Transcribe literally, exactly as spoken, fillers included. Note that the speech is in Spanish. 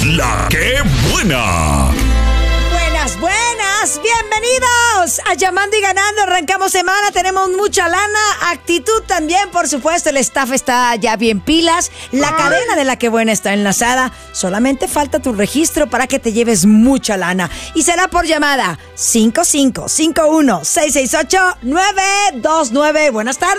La que buena. Buenas, buenas, bienvenidos a Llamando y Ganando. Arrancamos semana, tenemos mucha lana, actitud también, por supuesto. El staff está ya bien pilas, la cadena de La que buena está enlazada. Solamente falta tu registro para que te lleves mucha lana. Y será por llamada cinco cinco cinco uno seis seis ocho nueve dos nueve. Buenas tardes.